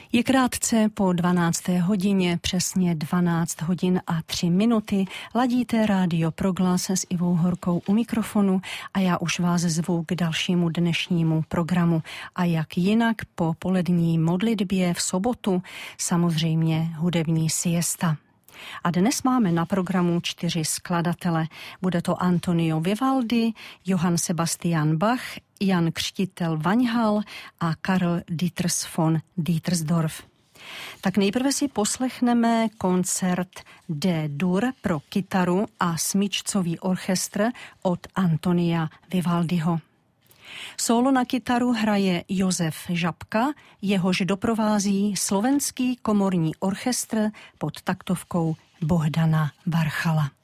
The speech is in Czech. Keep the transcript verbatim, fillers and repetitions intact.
Je krátce po dvanácté hodině, přesně dvanáct hodin a tři minuty. Ladíte Rádio Proglas s Ivou Horkou u mikrofonu a já už vás zvu k dalšímu dnešnímu programu. A jak jinak po polední modlitbě v sobotu, samozřejmě hudební siesta. A dnes máme na programu čtyři skladatele. Bude to Antonio Vivaldi, Johann Sebastian Bach, Jan Křtitel Vaňhal a Karl Dieters von Dietersdorf. Tak nejprve si poslechneme koncert D-dur pro kytaru a smyčcový orchestr od Antonia Vivaldiho. Sólo na kytaru hraje Josef Žabka, jehož doprovází slovenský komorní orchestr pod taktovkou Bohdana Varchala.